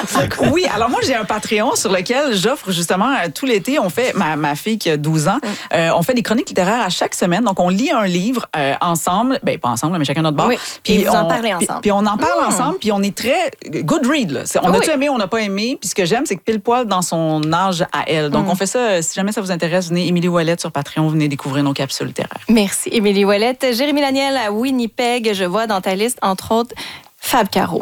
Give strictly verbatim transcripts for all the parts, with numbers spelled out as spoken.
Oui, alors moi, j'ai un Patreon sur lequel j'offre justement euh, tout l'été, on fait, ma, ma fille qui a douze ans, euh, on fait des chroniques littéraires à chaque semaine. Donc, on lit un livre euh, ensemble, ben pas ensemble, mais chacun notre bord. Oui, puis vous en parlez ensemble. Puis, puis on en parle mmh. ensemble, puis on est très good read. Là. On a-tu oui. aimé, on n'a pas aimé. Puis ce que j'aime, c'est que pile poil dans son âge à elle. Donc, mmh. on fait ça, si jamais ça vous intéresse, venez Émilie Ouellette sur Patreon, venez découvrir nos capsules littéraires. Merci, Émilie Ouellette. Jérémy Laniel à Winnipeg, je vois dans ta liste, entre autres, Fab Caro.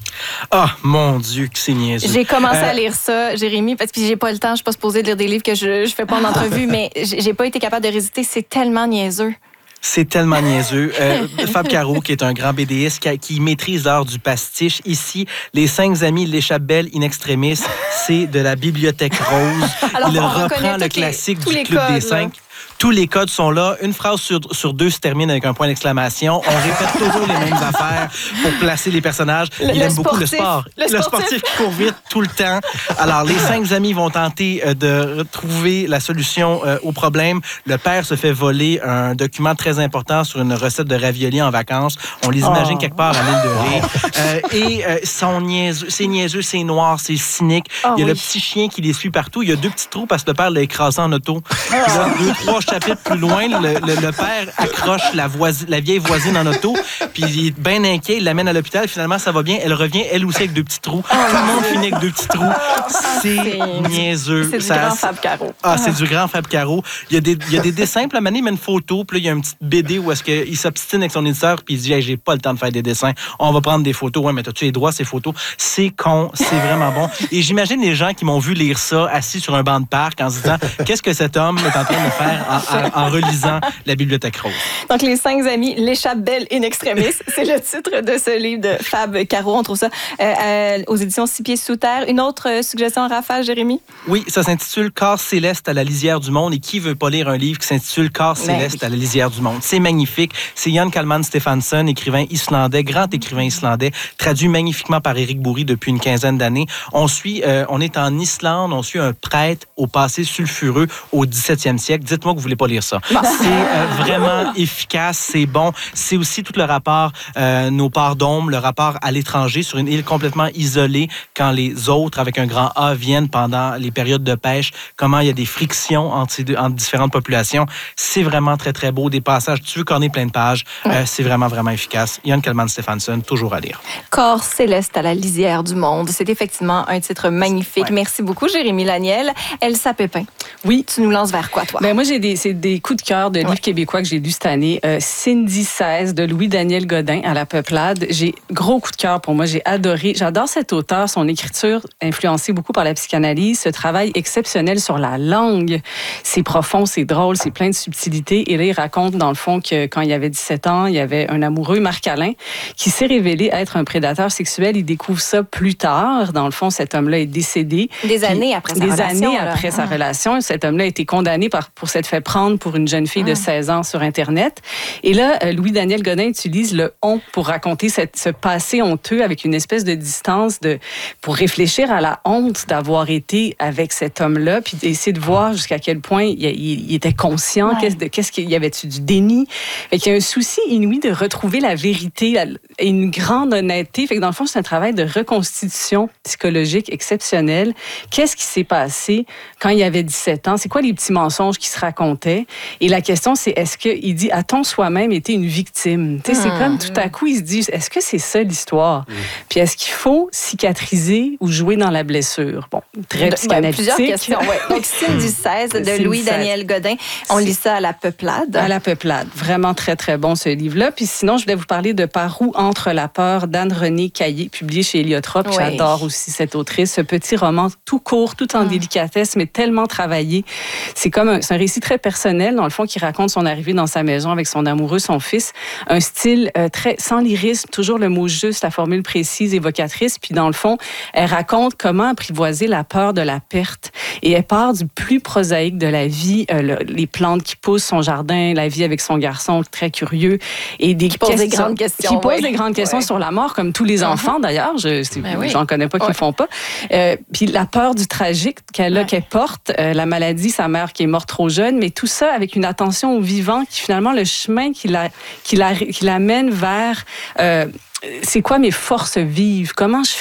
Ah, oh, mon Dieu, que c'est niaiseux. J'ai commencé euh... à lire ça, Jérémy, parce que j'ai pas le temps, je suis pas supposée de lire des livres que je, je fais pas en entrevue, mais j'ai pas été capable de résister. C'est tellement niaiseux. C'est tellement niaiseux. Euh, Fab Caro, qui est un grand BDiste, qui, qui maîtrise l'art du pastiche. Ici, les cinq amis l'échappent belle in extremis, c'est de la Bibliothèque Rose. Alors, il reprend le classique les, du Club codes, des cinq. Là. Tous les codes sont là. Une phrase sur, sur deux se termine avec un point d'exclamation. On répète toujours les mêmes affaires pour placer les personnages. Le, Il le aime sportif, beaucoup le sport. Le sportif. le sportif qui court vite tout le temps. Alors, les cinq amis vont tenter de trouver la solution euh, au problème. Le père se fait voler un document très important sur une recette de raviolis en vacances. On les imagine oh. quelque part à l'île de Ré. Euh, et euh, sont niaiseux, c'est niaiseux, c'est noir, c'est cynique. Oh, Il y a oui. le petit chien qui les suit partout. Il y a deux petits trous parce que le père l'a écrasé en auto. Oh. Puis là, deux, trois chapitres plus loin, le, le, le père accroche la, voisine, la vieille voisine en auto, puis il est bien inquiet, il l'amène à l'hôpital, finalement ça va bien, elle revient, elle aussi avec deux petits trous. Oh, tout le monde finit avec deux petits trous. C'est, c'est niaiseux. C'est du ça, grand Fab Caro. Ah, c'est du grand Fab Caro. Il y a des, il y a des dessins, puis la manée met une photo, puis là, il y a une petite B D où est-ce qu'il s'obstine avec son éditeur, puis il dit hey, « j'ai pas le temps de faire des dessins, on va prendre des photos. » Ouais, mais t'as-tu les droits, ces photos? C'est con, c'est vraiment bon. Et j'imagine les gens qui m'ont vu lire ça, assis sur un banc de parc, en se disant « qu'est-ce que cet homme est en train de faire en, en, en relisant la Bibliothèque Rose. » Donc, Les cinq amis l'échappent belle in extremis. C'est le titre de ce livre de Fab Caro. On trouve ça euh, euh, aux éditions Six Pieds Sous Terre. Une autre euh, suggestion en rafale, Jérémy? Oui, ça s'intitule Corps céleste à la lisière du monde. Et qui veut pas lire un livre qui s'intitule Corps céleste oui. à la lisière du monde? C'est magnifique. C'est Jan Kalman Stefansson, écrivain islandais, grand écrivain islandais, traduit magnifiquement par Éric Bourri depuis une quinzaine d'années. On suit, euh, on est en Islande, on suit un prêtre au passé sulfureux au dix-septième siècle. Dites-moi que vous voulez pas lire ça. C'est euh, vraiment efficace, c'est bon. C'est aussi tout le rapport, euh, nos parts d'ombre, le rapport à l'étranger sur une île complètement isolée quand les autres, avec un grand A, viennent pendant les périodes de pêche, comment il y a des frictions entre, ces deux, entre différentes populations. C'est vraiment très, très beau. Des passages, tu veux corner plein de pages, euh, c'est vraiment, vraiment efficace. Jan Kalman Stefansson, toujours à lire. Corps céleste à la lisière du monde. C'est effectivement un titre magnifique. Ouais. Merci beaucoup, Jérémy Laniel. Elsa Pépin. Oui. Tu nous lances vers quoi, toi? Ben moi, j'ai des, c'est des coups de cœur de livres ouais. québécois que j'ai lus cette année. Euh, Cindy seize de Louis-Daniel Godin à la Peuplade. J'ai gros coup de cœur pour moi. J'ai adoré. J'adore cet auteur. Son écriture influencée beaucoup par la psychanalyse. Ce travail exceptionnel sur la langue. C'est profond, c'est drôle, c'est plein de subtilités. Et là, il raconte dans le fond que quand il avait dix-sept ans, il y avait un amoureux, Marc-Alain, qui s'est révélé être un prédateur sexuel. Il découvre ça plus tard. Dans le fond, cet homme-là est décédé. Des années après sa des relation. Des années là. après ah. sa relation. Cet homme-là a été condamné par, pour s'être fait prendre pour une jeune fille ah. de seize ans sur Internet. Et là, Louis-Daniel Godin utilise le « on » pour raconter cette, ce passé honteux avec une espèce de distance de, pour réfléchir à la honte d'avoir été avec cet homme-là, puis essayer de voir jusqu'à quel point il, il, il était conscient, ouais. qu'est-ce, de, qu'est-ce qu'il y avait-tu du déni. Fait qu'il y a un souci inouï de retrouver la vérité la, et une grande honnêteté. Fait que dans le fond, c'est un travail de reconstitution psychologique exceptionnel. Qu'est-ce qui s'est passé quand il avait dix-sept ans? C'est quoi les petits mensonges qui se racontaient? Et la question, c'est est-ce qu'il dit, a-t-on soi-même été une victime? Mmh. C'est comme tout à coup, il se dit, est-ce que c'est ça l'histoire? Mmh. Puis est-ce qu'il faut cicatriser ou jouer dans la blessure? Bon, très de, psychanalytique. Ben, plusieurs questions, ouais. Donc, Cindy seize de Louis-Daniel Godin. On lit ça à la Peuplade. À la Peuplade. Vraiment très, très bon, ce livre-là. Puis sinon, je voulais vous parler de Par où entre la peur d'Anne-Renée Caillé, publié chez Héliotrope. Oui. J'adore aussi cette autrice. Ce petit roman tout court, tout en mmh. délicatesse, mais tellement travaillé. C'est comme un, c'est un récit très personnel, dans le fond, qui raconte son arrivée dans sa maison avec son amoureux, son fils. Un style euh, très sans lyrisme, toujours le mot juste, la formule précise, évocatrice. Puis dans le fond, elle raconte comment apprivoiser la peur de la perte. Et elle part du plus prosaïque de la vie, euh, le, les plantes qui poussent, son jardin, la vie avec son garçon, très curieux. Et des qui pose des grandes questions. Qui pose oui. des grandes questions oui. sur la mort, comme tous les uh-huh. enfants d'ailleurs. Je ben oui. j'en connais pas qui oui. font pas. Euh, puis la peur du tragique qu'elle a, ouais. qu'elle porte, euh, la maladie, sa mère qui est morte trop jeune, mais tout ça avec une attention au vivant, qui finalement le chemin qui la, qui la, qui l'amène vers... Euh, c'est quoi mes forces vives? Comment je